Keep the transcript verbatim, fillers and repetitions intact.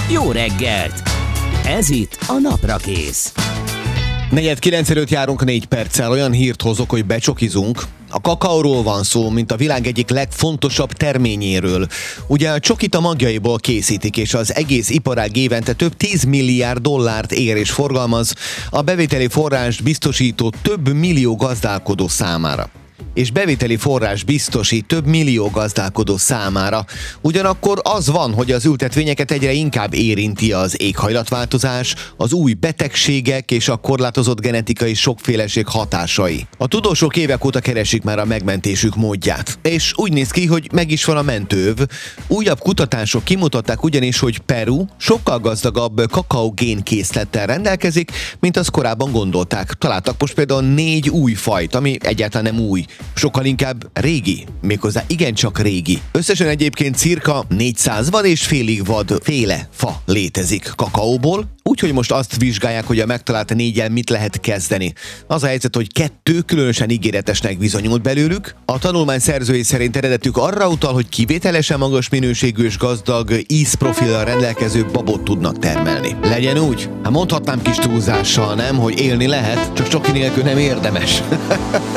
Jó reggelt! Ez itt a Naprakész. Negyed kilenc előtt járunk négy perccel, olyan hírt hozok, hogy becsokizunk. A kakaóról van szó, mint a világ egyik legfontosabb terményéről. Ugye a csokit a magjaiból készítik, és az egész iparág évente több tíz milliárd dollárt ér és forgalmaz, a bevételi forrást biztosító több millió gazdálkodó számára. És bevételi forrás biztosít több millió gazdálkodó számára. Ugyanakkor az van, hogy az ültetvényeket egyre inkább érinti az éghajlatváltozás, az új betegségek és a korlátozott genetikai sokféleség hatásai. A tudósok évek óta keresik már a megmentésük módját. És úgy néz ki, hogy meg is van a mentőv. Újabb kutatások kimutatták ugyanis, hogy Peru sokkal gazdagabb kakaogénkészlettel rendelkezik, mint azt korábban gondolták. Találtak most például négy új fajt, ami egyáltalán nem új. Sokkal inkább régi, méghozzá igencsak régi. Összesen egyébként cirka négyszáz vad és félig vad féle fa létezik kakaóból, úgyhogy most azt vizsgálják, hogy a megtalált néggyel mit lehet kezdeni. Az a helyzet, hogy kettő különösen ígéretesnek bizonyult belőlük. A tanulmány szerzői szerint eredetük arra utal, hogy kivételesen magas minőségű és gazdag ízprofillal rendelkező babot tudnak termelni. Legyen úgy? Hát mondhatnám kis túlzással, nem, hogy élni lehet, csak csoki nélkül nem érdemes.